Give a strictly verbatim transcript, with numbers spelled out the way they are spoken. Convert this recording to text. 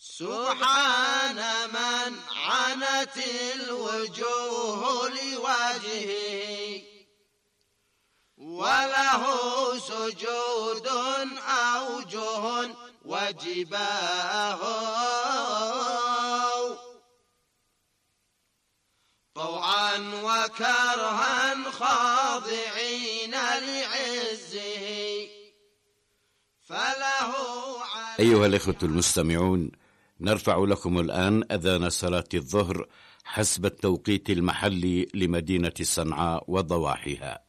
سبحان من عنت الوجوه لوجهه وله سجود أوجه وجباه طوعا وكرها خاضعين لعزه فله. أيها الإخوة المستمعون، نرفع لكم الآن أذان صلاة الظهر حسب التوقيت المحلي لمدينة صنعاء وضواحيها.